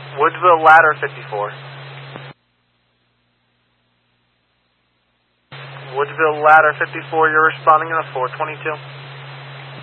Woodsville Ladder 54. Woodsville Ladder 54, you're responding in a 422.